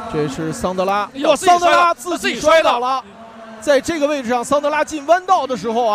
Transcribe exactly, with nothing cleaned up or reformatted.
这是桑德拉， 哇， 桑德拉自己自己摔倒了，在这个位置上，桑德拉进弯道的时候啊。